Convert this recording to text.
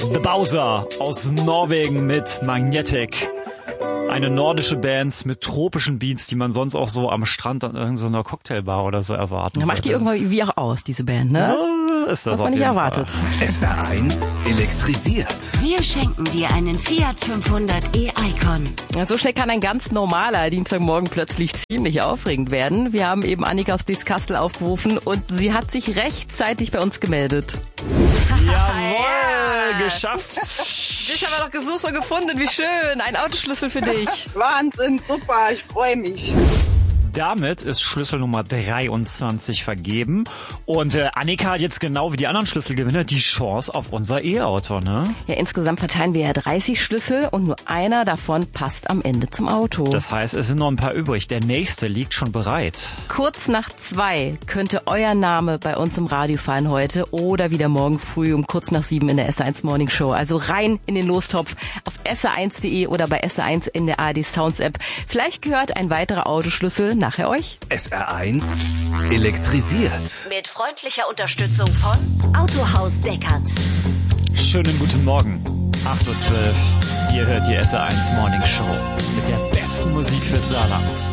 The Bowser aus Norwegen mit Magnetic. Eine nordische Band mit tropischen Beats, die man sonst auch so am Strand an irgendeiner Cocktailbar oder so erwarten. Da macht die irgendwie auch aus, diese Band, ne? So ist das was man nicht erwartet. SR1 elektrisiert. Wir schenken dir einen Fiat 500 e-Icon. Ja, so schnell kann ein ganz normaler Dienstagmorgen plötzlich ziemlich aufregend werden. Wir haben eben Annika aus Blieskastel aufgerufen und sie hat sich rechtzeitig bei uns gemeldet. Jawohl, geschafft. Dich haben wir doch gesucht und gefunden. Wie schön. Ein Autoschlüssel für dich. Wahnsinn, super, ich freue mich. Damit ist Schlüssel Nummer 23 vergeben. Und Annika hat jetzt genau wie die anderen Schlüsselgewinner die Chance auf unser E-Auto, ne? Ja, insgesamt verteilen wir ja 30 Schlüssel und nur einer davon passt am Ende zum Auto. Das heißt, es sind noch ein paar übrig. Der nächste liegt schon bereit. Kurz nach 2 könnte euer Name bei uns im Radio fallen heute oder wieder morgen früh um kurz nach 7 in der SR1 Morning Show. Also rein in den Lostopf auf sr1.de oder bei SR1 in der ARD Sounds App. Vielleicht gehört ein weiterer Autoschlüssel nachher euch. SR1 elektrisiert. Mit freundlicher Unterstützung von Autohaus Deckert. Schönen guten Morgen. 8:12 Uhr. Ihr hört die SR1 Morning Show mit der besten Musik fürs Saarland.